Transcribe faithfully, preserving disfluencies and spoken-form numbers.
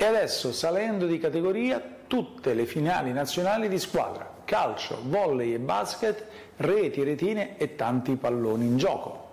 E adesso, salendo di categoria, tutte le finali nazionali di squadra, calcio, volley e basket, reti, retine e tanti palloni in gioco.